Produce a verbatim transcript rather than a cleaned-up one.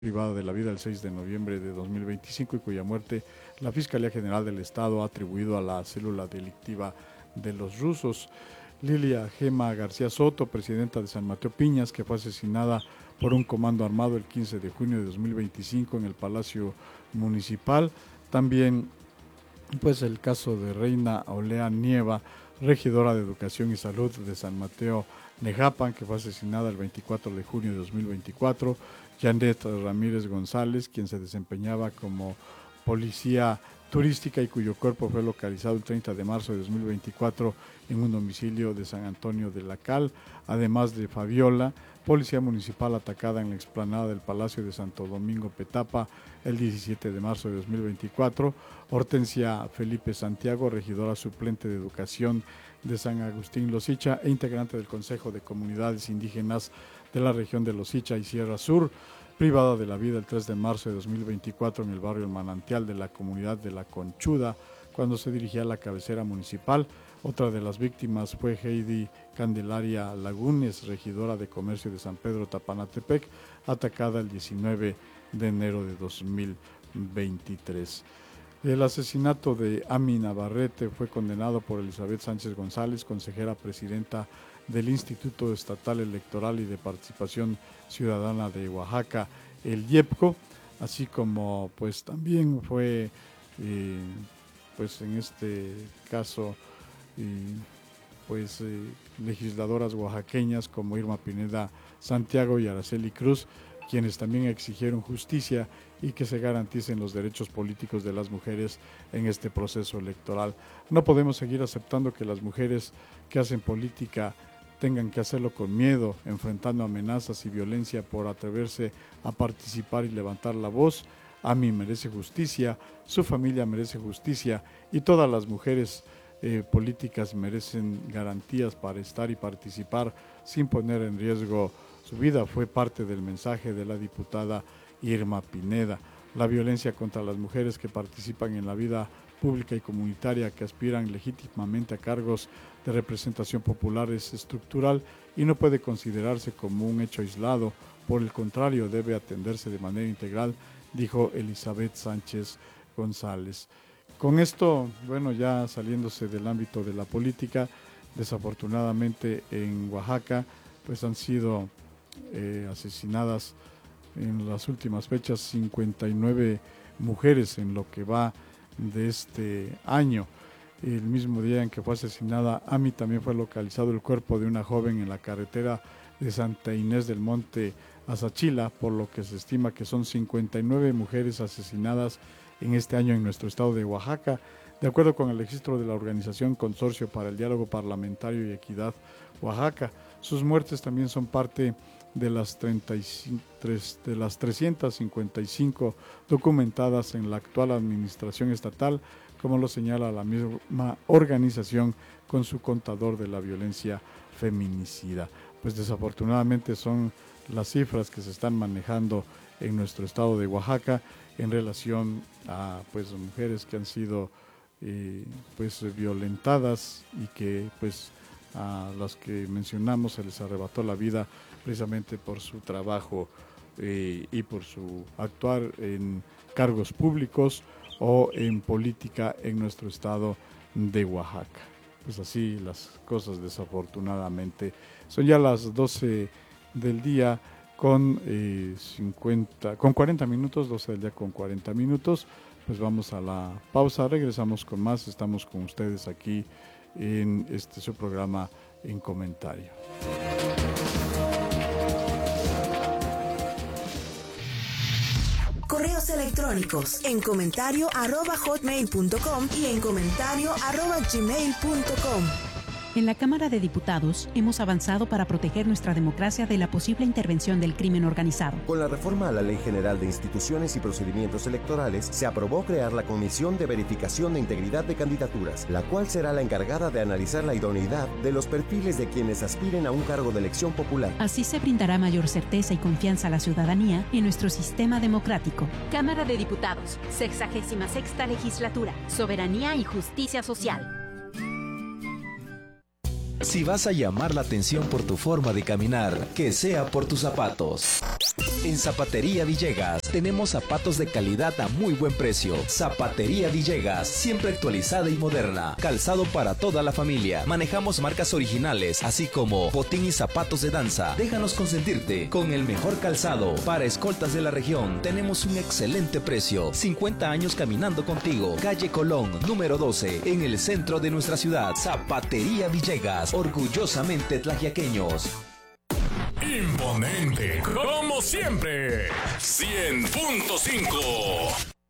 privada de la vida el seis de noviembre de dos mil veinticinco y cuya muerte la Fiscalía General del Estado ha atribuido a la célula delictiva de los rusos. Lilia Gema García Soto, presidenta de San Mateo Piñas, que fue asesinada por un comando armado el quince de junio de dos mil veinticinco en el Palacio Municipal. También pues el caso de Reina Olea Nieva, regidora de Educación y Salud de San Mateo Nejapan, que fue asesinada el veinticuatro de junio de dos mil veinticuatro. Janet Ramírez González, quien se desempeñaba como policía turística y cuyo cuerpo fue localizado el treinta de marzo de dos mil veinticuatro en un domicilio de San Antonio de la Cal, además de Fabiola, policía municipal atacada en la explanada del Palacio de Santo Domingo Petapa el diecisiete de marzo de dos mil veinticuatro, Hortensia Felipe Santiago, regidora suplente de Educación de San Agustín Losicha e integrante del Consejo de Comunidades Indígenas de la región de Losicha y Sierra Sur, privada de la vida el tres de marzo de dos mil veinticuatro en el barrio El Manantial de la comunidad de La Conchuda, cuando se dirigía a la cabecera municipal. Otra de las víctimas fue Heidi Candelaria Lagunes, regidora de Comercio de San Pedro Tapanatepec, atacada el diecinueve de enero de dos mil veintitrés. El asesinato de Ami Navarrete fue condenado por Elizabeth Sánchez González, consejera presidenta del Instituto Estatal Electoral y de Participación Ciudadana de Oaxaca, el IEPCO, así como pues también fue eh, pues en este caso eh, pues eh, legisladoras oaxaqueñas como Irma Pineda Santiago y Araceli Cruz, quienes también exigieron justicia y que se garanticen los derechos políticos de las mujeres en este proceso electoral. No podemos seguir aceptando que las mujeres que hacen política tengan que hacerlo con miedo, enfrentando amenazas y violencia por atreverse a participar y levantar la voz. Ami merece justicia, su familia merece justicia y todas las mujeres eh, políticas merecen garantías para estar y participar sin poner en riesgo su vida. Fue parte del mensaje de la diputada Irma Pineda. La violencia contra las mujeres que participan en la vida pública y comunitaria, que aspiran legítimamente a cargos de representación popular, es estructural y no puede considerarse como un hecho aislado. Por el contrario, debe atenderse de manera integral, dijo Elizabeth Sánchez González. Con esto, bueno, ya saliéndose del ámbito de la política, desafortunadamente en Oaxaca, pues han sido eh, asesinadas en las últimas fechas cincuenta y nueve mujeres en lo que va de este año. El mismo día en que fue asesinada Ami, también fue localizado el cuerpo de una joven en la carretera de Santa Inés del Monte Azacchila, por lo que se estima que son cincuenta y nueve mujeres asesinadas en este año en nuestro estado de Oaxaca, de acuerdo con el registro de la organización Consorcio para el Diálogo Parlamentario y Equidad Oaxaca. Sus muertes también son parte de las, treinta y cinco, de las trescientas cincuenta y cinco documentadas en la actual administración estatal, como lo señala la misma organización con su contador de la violencia feminicida. Pues desafortunadamente son las cifras que se están manejando en nuestro estado de Oaxaca en relación a pues mujeres que han sido eh, pues violentadas y que pues a las que mencionamos se les arrebató la vida precisamente por su trabajo eh, y por su actuar en cargos públicos o en política en nuestro estado de Oaxaca. Pues así las cosas, desafortunadamente. Son ya las doce del día con eh, cincuenta, con cuarenta minutos, doce del día con cuarenta minutos. Pues vamos a la pausa, regresamos con más. Estamos con ustedes aquí en este su programa En Comentario. Correos electrónicos en comentario arroba hotmail punto com y en comentario arroba gmail punto com. En la Cámara de Diputados hemos avanzado para proteger nuestra democracia de la posible intervención del crimen organizado. Con la reforma a la Ley General de Instituciones y Procedimientos Electorales, se aprobó crear la Comisión de Verificación de Integridad de Candidaturas, la cual será la encargada de analizar la idoneidad de los perfiles de quienes aspiren a un cargo de elección popular. Así se brindará mayor certeza y confianza a la ciudadanía en nuestro sistema democrático. Cámara de Diputados, sexagésima sexta legislatura, soberanía y justicia social. Si vas a llamar la atención por tu forma de caminar, que sea por tus zapatos. En Zapatería Villegas tenemos zapatos de calidad a muy buen precio. Zapatería Villegas, siempre actualizada y moderna. Calzado para toda la familia. Manejamos marcas originales, así como botín y zapatos de danza. Déjanos consentirte con el mejor calzado. Para escoltas de la región tenemos un excelente precio. cincuenta años caminando contigo. Calle Colón, número doce, en el centro de nuestra ciudad. Zapatería Villegas, orgullosamente tlaxiaqueños. Imponente, como siempre. cien punto cinco.